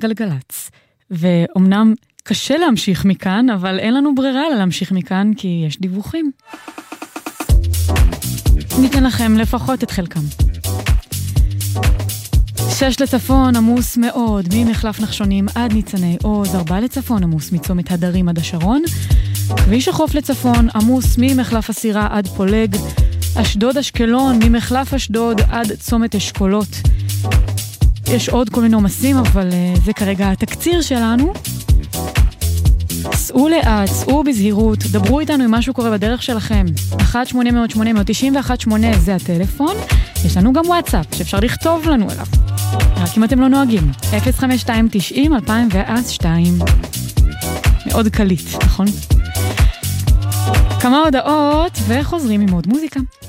גלגלץ. ואומנם קשה להמשיך מכאן, אבל אין לנו ברירה להמשיך מכאן, כי יש דיווחים. ניתן לכם לפחות את חלקם. 6 לצפון עמוס מאוד, ממחלף נחשונים עד ניצני עוז, 4 לצפון עמוס מצומת הדרים עד השרון, כביש החוף לצפון עמוס ממחלף הסירה עד פולג, אשדוד אשקלון ממחלף אשדוד עד צומת אשכולות. יש עוד כל מיני עומסים, אבל זה כרגע התקציר שלנו. סעו לאט, סעו בזהירות, דברו איתנו אם משהו קורה בדרך שלכם. 1-800-800-918 זה הטלפון. יש לנו גם וואטסאפ שאפשר לכתוב לנו אליו, רק אם אתם לא נוהגים. 052-90-2002. מאוד קליט, נכון? כמה הודעות וחוזרים עם עוד מוזיקה.